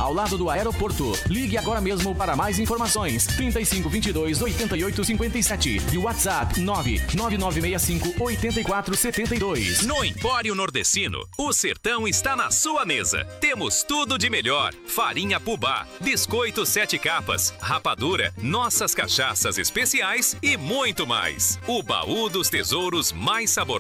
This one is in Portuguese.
ao lado do aeroporto. Ligue agora mesmo para mais informações. 3522-8857 e WhatsApp 99965-8472. No Empório Nordestino, o sertão está na sua mesa. Temos tudo de melhor: farinha Pubá, biscoito 7 capas, rapadura, nossas cachaças especiais e muito mais. O baú dos tesouros mais saborosos